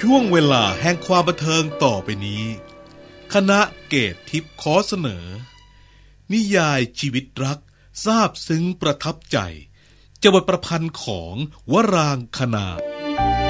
ช่วงเวลาแห่งความบันเทิงต่อไปนี้คณะเกตทิพย์ขอเสนอนิยายชีวิตรักซาบซึ้งประทับใจจากบทประพันธ์ของวรางคณา